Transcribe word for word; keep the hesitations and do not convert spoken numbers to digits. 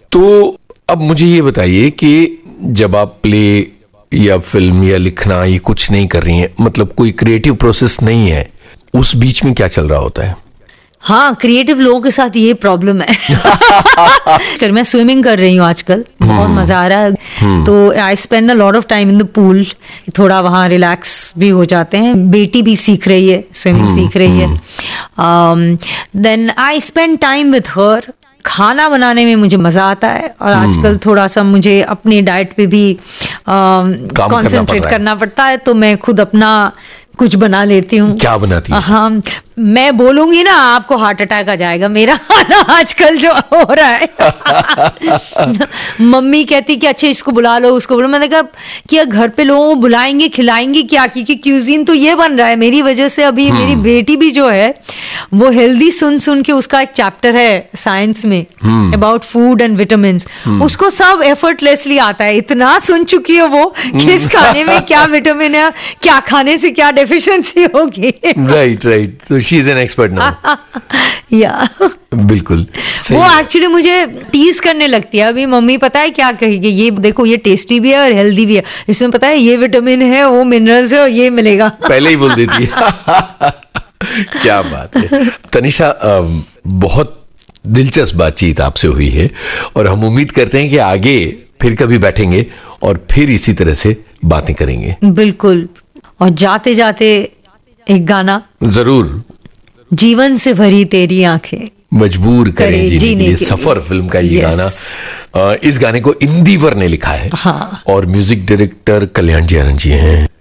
तो अब मुझे ये बताइए कि जब आप प्ले या फिल्म या लिखना ये कुछ नहीं कर रही हैं, मतलब कोई क्रिएटिव प्रोसेस नहीं है, उस बीच में क्या चल रहा होता है? हाँ, क्रिएटिव लोगों के साथ ये प्रॉब्लम है। कर मैं स्विमिंग कर रही हूँ आजकल, बहुत मजा आ रहा है। तो I spend a lot of time in the pool, थोड़ा वहाँ रिलैक्स भी हो जाते हैं। बेटी भी सीख रही है, स्विमिंग सीख रही है। Then I spend time with her. खाना बनाने में मुझे मजा आता है, और आजकल थोड़ा सा मुझे अपनी डाइट पे भी कंसंट्रेट करना, करना पड़ता है, तो मैं खुद अपना कुछ बना लेती हूँ। क्या बनाती हैं? हाँ, मैं बोलूंगी ना आपको हार्ट अटैक आ जाएगा। मेरा खाना आजकल जो हो रहा है मम्मी कहती कि अच्छा इसको बुला लो, उसको बुला। मैंने कहा कि घर पे लोगों को बुलाएंगे, खिलाएंगे क्या, क्योंकि क्यूजीन तो ये बन रहा है मेरी वजह से। अभी मेरी बेटी भी जो है वो हेल्दी सुन सुन के, उसका एक चैप्टर है साइंस में अबाउट फूड एंड विटामिन, उसको सब एफर्टलेसली आता है। इतना सुन चुकी है वो किस खाने में क्या विटामिन है, क्या खाने से क्या डेफिशिएंसी होगी। राइट राइट, तो she is an expert now. या बिल्कुल, वो एक्चुअली मुझे टीज करने लगती है। अभी मम्मी पता है क्या कहेगी, ये देखो ये टेस्टी भी है और हेल्दी भी है, इसमें पता है ये विटामिन है, वो मिनरल्स है, और ये मिलेगा। पहले ही बोल देती है। क्या बात है तनिषा, बहुत दिलचस्प बातचीत आपसे हुई है, और हम उम्मीद करते हैं कि आगे फिर कभी बैठेंगे और फिर इसी तरह से बातें करेंगे। बिल्कुल, और जाते जाते एक गाना जरूर। जीवन से भरी तेरी आंखें मजबूर करें जीने, जीने के लिए, सफर फिल्म का ये गाना। इस गाने को इंदिवर ने लिखा है। हाँ। और म्यूजिक डायरेक्टर कल्याण जी आनंद जी हैं।